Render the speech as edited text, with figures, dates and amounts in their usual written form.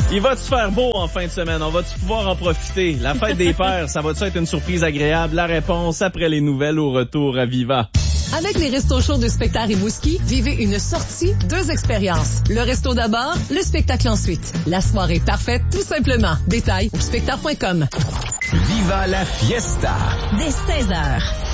Il va-tu faire beau en fin de semaine? On va-tu pouvoir en profiter? La fête des pères, ça va-tu être une surprise agréable? La réponse après les nouvelles au retour à Viva. Avec les restos chauds de Spectacle et Rimouski, vivez une sortie, 2 expériences. Le resto d'abord, le spectacle ensuite. La soirée parfaite, tout simplement. Détails au spectacle.com. Viva la fiesta! Dès 16h.